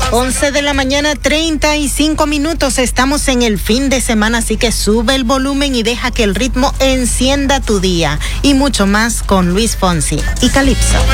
11 de la mañana, 35 minutos. Estamos en el fin de semana, así que sube el volumen y deja que el ritmo encienda tu día. Y mucho más con Luis Fonsi y Calypso.